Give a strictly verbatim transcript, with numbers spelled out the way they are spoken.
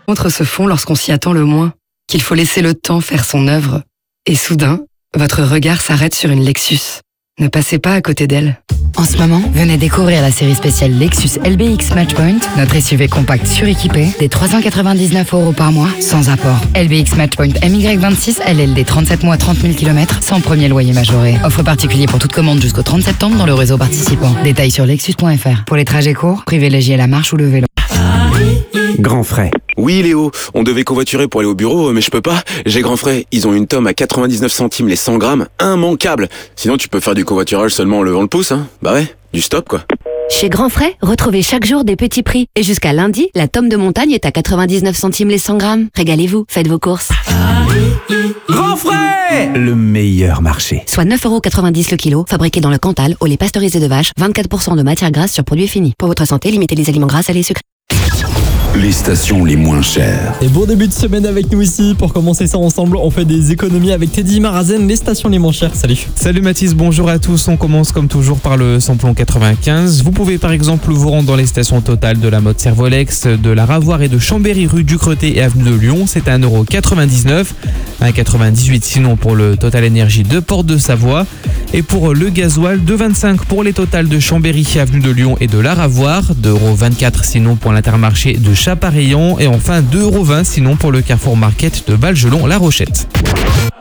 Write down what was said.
Contre se font lorsqu'on s'y attend le moins, qu'il faut laisser le temps faire son œuvre. Et soudain, votre regard s'arrête sur une Lexus. Ne passez pas à côté d'elle. En ce moment, venez découvrir la série spéciale Lexus L B X Matchpoint, notre S U V compact suréquipé, des trois cent quatre-vingt-dix-neuf euros par mois, sans apport. L B X Matchpoint M Y vingt-six, L L D trente-sept mois, trente mille kilomètres, sans premier loyer majoré. Offre particulier pour toute commande jusqu'au trente septembre dans le réseau participant. Détails sur lexus point f r. Pour les trajets courts, privilégiez la marche ou le vélo. Grand frais. Oui Léo, on devait covoiturer pour aller au bureau, mais je peux pas. J'ai Grand Frais, ils ont une tome à quatre-vingt-dix-neuf centimes les cent grammes, immanquable. Sinon tu peux faire du covoiturage seulement en levant le pouce, hein. Bah ouais, du stop quoi. Chez Grand Frais, retrouvez chaque jour des petits prix. Et jusqu'à lundi, la tome de montagne est à quatre-vingt-dix-neuf centimes les cent grammes. Régalez-vous, faites vos courses. Grand frais, le meilleur marché. Soit neuf euros quatre-vingt-dix le kilo, fabriqué dans le Cantal, au lait pasteurisé de vache, vingt-quatre pour cent de matière grasse sur produits finis. Pour votre santé, limitez les aliments gras, salés et sucrés. Les stations les moins chères. Et bon début de semaine avec nous ici. Pour commencer ça ensemble, on fait des économies avec Teddy Marazen, les stations les moins chères. Salut. Salut Mathis, bonjour à tous. On commence comme toujours par le samplon quatre-vingt-quinze. Vous pouvez par exemple vous rendre dans les stations Total de la Motte Servolex, de la Ravoire et de Chambéry rue du Creté et avenue de Lyon. C'est à un euro quatre-vingt-dix-neuf. un euro quatre-vingt-dix-huit sinon pour le Total Énergie de Porte de Savoie. Et pour le gasoil, deux euros vingt-cinq pour les Total de Chambéry, avenue de Lyon et de la Ravoire. deux euros vingt-quatre sinon pour l'Intermarché de Chapareillan. Et enfin deux euros vingt sinon pour le Carrefour Market de Balgelon-La Rochette.